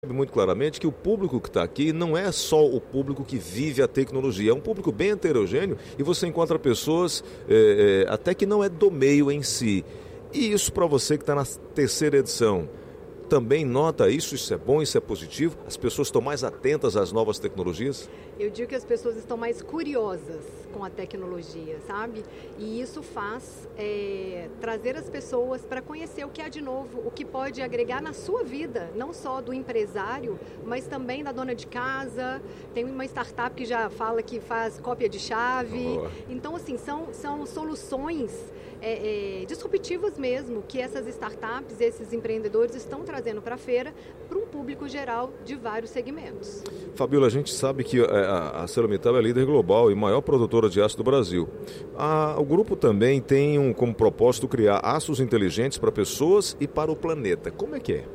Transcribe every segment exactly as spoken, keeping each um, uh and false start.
Muito claramente que o público que está aqui não é só o público que vive a tecnologia, é um público bem heterogêneo e você encontra pessoas é, é, até que não é do meio em si. E isso para você que está na terceira edição, também nota isso? Isso é bom, isso é positivo? As pessoas estão mais atentas às novas tecnologias? Eu digo que as pessoas estão mais curiosas com a tecnologia, sabe? E isso faz é, trazer as pessoas para conhecer o que há de novo, o que pode agregar na sua vida, não só do empresário, mas também da dona de casa. Tem uma startup que já fala que faz cópia de chave. Oh. Então, assim, são, são soluções é, é, disruptivas mesmo que essas startups, esses empreendedores estão trazendo para a feira, para um público geral de vários segmentos. Fabíola, a gente sabe que a, a ArcelorMittal é líder global e maior produtora de aço do Brasil. A, o grupo também tem um, como propósito criar aços inteligentes para pessoas e para o planeta. Como é que é?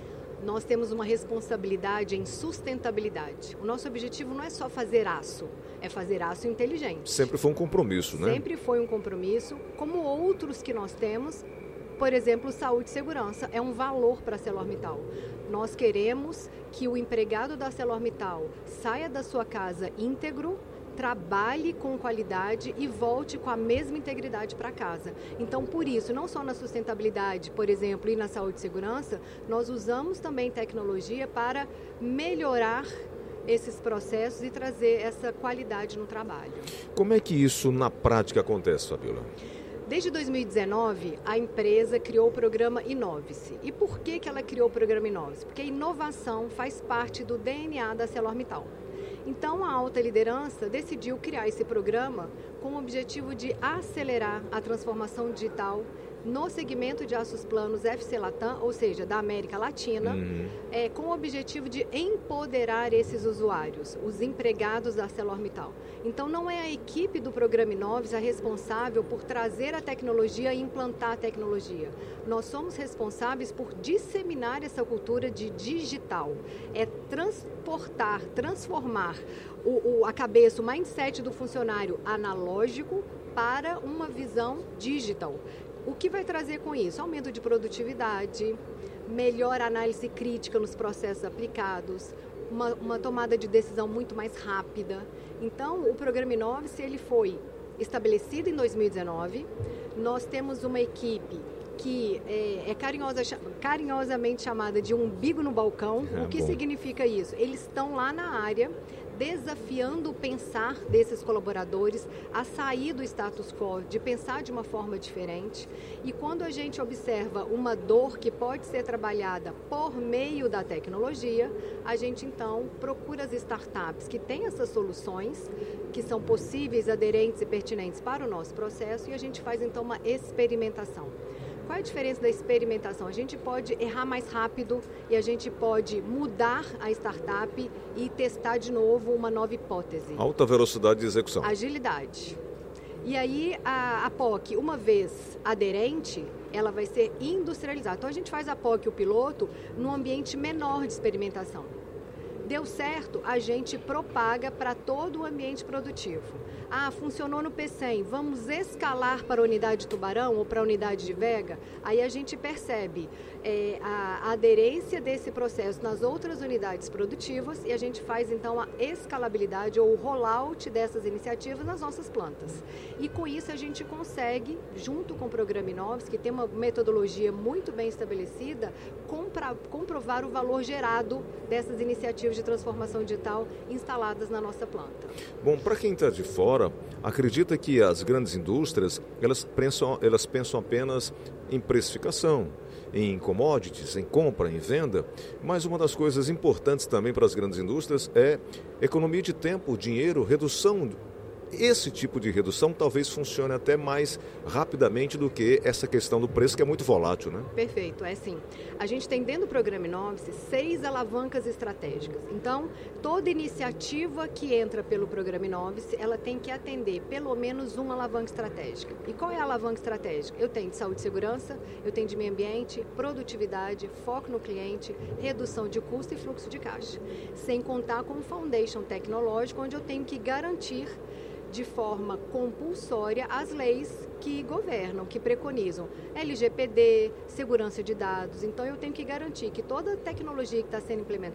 Nós temos uma responsabilidade em sustentabilidade. O nosso objetivo não é só fazer aço, é fazer aço inteligente. Sempre foi um compromisso, né? Sempre foi um compromisso, como outros que nós temos. Por exemplo, saúde e segurança é um valor para a ArcelorMittal. Nós queremos que o empregado da ArcelorMittal saia da sua casa íntegro, trabalhe com qualidade e volte com a mesma integridade para casa. Então, por isso, não só na sustentabilidade, por exemplo, e na saúde e segurança, nós usamos também tecnologia para melhorar esses processos e trazer essa qualidade no trabalho. Como é que isso na prática acontece, Fabíola? Desde dois mil e dezenove, a empresa criou o programa Inove-se. E por que que ela criou o programa Inove-se? Porque a inovação faz parte do D N A da ArcelorMittal. Então, a alta liderança decidiu criar esse programa com o objetivo de acelerar a transformação digital no segmento de aços planos F C Latam, ou seja, da América Latina, uhum. é, com o objetivo de empoderar esses usuários, os empregados da ArcelorMittal. Então, não é a equipe do programa Inove-se a responsável por trazer a tecnologia e implantar a tecnologia. Nós somos responsáveis por disseminar essa cultura de digital. É transportar, transformar o, o, a cabeça, o mindset do funcionário analógico para uma visão digital. O que vai trazer com isso? Aumento de produtividade, melhor análise crítica nos processos aplicados, uma, uma tomada de decisão muito mais rápida. Então, o programa Inove-se, ele foi estabelecido em dois mil e dezenove. Nós temos uma equipe que é, é carinhosa, carinhosamente chamada de umbigo no balcão. É, o que bom. Significa isso? Eles estão lá na área, desafiando o pensar desses colaboradores a sair do status quo, de pensar de uma forma diferente. E quando a gente observa uma dor que pode ser trabalhada por meio da tecnologia, a gente então procura as startups que têm essas soluções, que são possíveis, aderentes e pertinentes para o nosso processo, e a gente faz então uma experimentação. Qual é a diferença da experimentação? A gente pode errar mais rápido e a gente pode mudar a startup e testar de novo uma nova hipótese. Alta velocidade de execução. Agilidade. E aí a, a P O C, uma vez aderente, ela vai ser industrializada. Então a gente faz a P O C, o piloto, num ambiente menor de experimentação. Deu certo, a gente propaga para todo o ambiente produtivo. Ah, funcionou no P cem, vamos escalar para a unidade de Tubarão ou para a unidade de Vega? Aí a gente percebe é, a aderência desse processo nas outras unidades produtivas e a gente faz então a escalabilidade ou o rollout dessas iniciativas nas nossas plantas. E com isso a gente consegue, junto com o programa Inove-se, que tem uma metodologia muito bem estabelecida, compra, comprovar o valor gerado dessas iniciativas de transformação digital instaladas na nossa planta. Bom, para quem está de fora, acredita que as grandes indústrias, elas pensam, elas pensam apenas em precificação, em commodities, em compra, em venda, mas uma das coisas importantes também para as grandes indústrias é economia de tempo, dinheiro, redução. Esse tipo de redução talvez funcione até mais rapidamente do que essa questão do preço, que é muito volátil, né? Perfeito, é sim. A gente tem dentro do programa Inove-se seis alavancas estratégicas. Então, toda iniciativa que entra pelo programa Inove-se, ela tem que atender pelo menos uma alavanca estratégica. E qual é a alavanca estratégica? Eu tenho de saúde e segurança, eu tenho de meio ambiente, produtividade, foco no cliente, redução de custo e fluxo de caixa. Sem contar com o foundation tecnológico, onde eu tenho que garantir de forma compulsória as leis que governam, que preconizam L G P D, segurança de dados. Então, eu tenho que garantir que toda a tecnologia que está sendo implementada